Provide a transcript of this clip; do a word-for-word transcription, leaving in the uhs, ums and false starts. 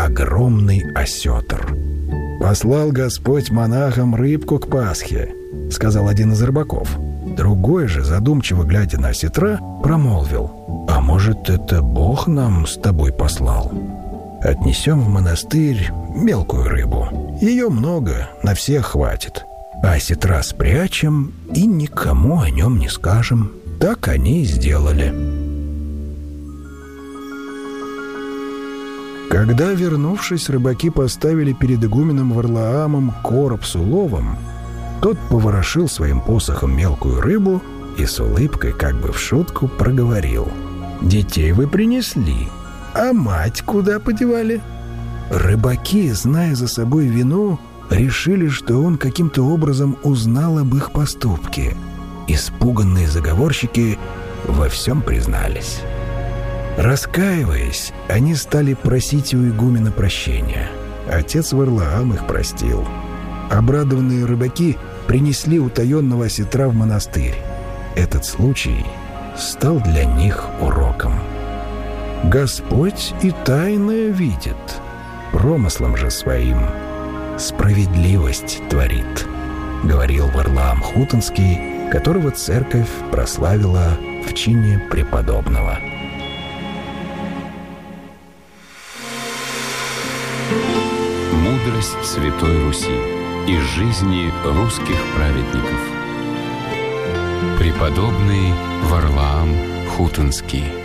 огромный осетр. «Послал Господь монахам рыбку к Пасхе», — сказал один из рыбаков. Другой же, задумчиво глядя на осетра, промолвил: «А может, это Бог нам с тобой послал? Отнесем в монастырь мелкую рыбу. Ее много, на всех хватит. А осетра спрячем и никому о нем не скажем». Так они и сделали. Когда, вернувшись, рыбаки поставили перед игуменом Варлаамом короб с уловом, тот поворошил своим посохом мелкую рыбу и с улыбкой, как бы в шутку, проговорил: «Детей вы принесли, а мать куда подевали?» Рыбаки, зная за собой вину, решили, что он каким-то образом узнал об их поступке. Испуганные заговорщики во всем признались. Раскаиваясь, они стали просить у игумена прощения. Отец Варлаам их простил. Обрадованные рыбаки принесли утаенного осетра в монастырь. Этот случай стал для них уроком. Господь и тайное видит, промыслом же своим справедливость творит, говорил Варлаам Хутонский, которого церковь прославила в чине преподобного. Мудрость Святой Руси из жизни русских праведников. Преподобный Варлаам Хутонский.